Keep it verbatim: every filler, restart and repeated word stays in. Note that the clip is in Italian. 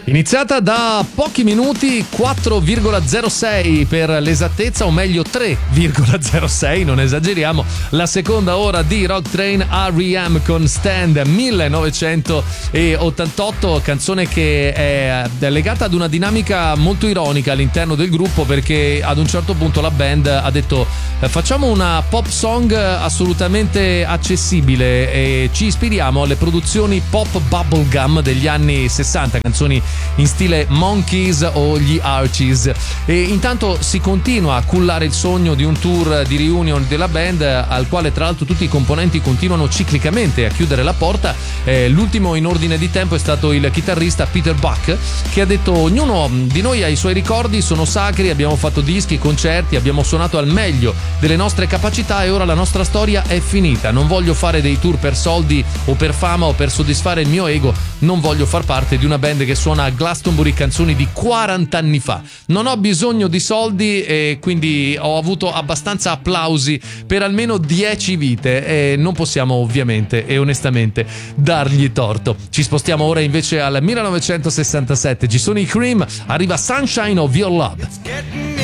Iniziata da pochi minuti, quattro virgola zero sei per l'esattezza, o meglio tre virgola zero sei, non esageriamo, la seconda ora di Rock Train, R E M con Stand millenovecentottantotto, canzone che è legata ad una dinamica molto ironica all'interno del gruppo, perché ad un certo punto la band ha detto facciamo una pop song assolutamente accessibile e ci ispiriamo alle produzioni pop bubblegum degli anni sessanta, canzoni in stile Monkees o gli Archies, e intanto si continua a cullare il sogno di un tour di reunion della band, al quale tra l'altro tutti i componenti continuano ciclicamente a chiudere la porta. Eh, l'ultimo in ordine di tempo è stato il chitarrista Peter Buck, che ha detto ognuno di noi ha i suoi ricordi, sono sacri, abbiamo fatto dischi, concerti, abbiamo suonato al meglio delle nostre capacità e ora la nostra storia è finita, non voglio fare dei tour per soldi o per fama o per soddisfare il mio ego, non voglio far parte di una band che suona a Glastonbury canzoni di quaranta anni fa, non ho bisogno di soldi e quindi ho avuto abbastanza applausi per almeno dieci vite e non possiamo ovviamente e onestamente dargli torto. Ci spostiamo ora invece al millenovecentosessantasette, ci sono i Cream, arriva Sunshine of Your Love.